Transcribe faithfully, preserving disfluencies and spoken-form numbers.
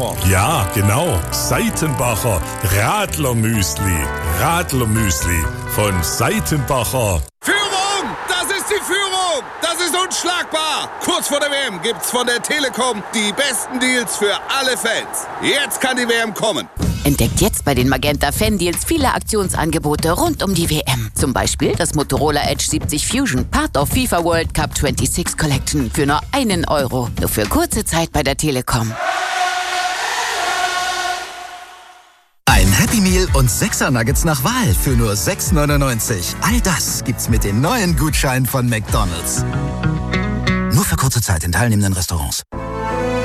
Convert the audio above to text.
Ja, genau. Seitenbacher Radlermüsli. Radlermüsli von Seitenbacher. Führung! Das ist die Führung! Das ist unschlagbar! Kurz vor der W M gibt's von der Telekom die besten Deals für alle Fans. Jetzt kann die W M kommen. Entdeckt jetzt bei den Magenta Fan Deals viele Aktionsangebote rund um die W M. Zum Beispiel das Motorola Edge siebzig Fusion, Part of FIFA World Cup sechsundzwanzig Collection für nur einen Euro. Nur für kurze Zeit bei der Telekom. Ein Happy Meal und sechser Nuggets nach Wahl für nur sechs neunundneunzig. All das gibt's mit den neuen Gutscheinen von McDonald's. Nur für kurze Zeit in teilnehmenden Restaurants.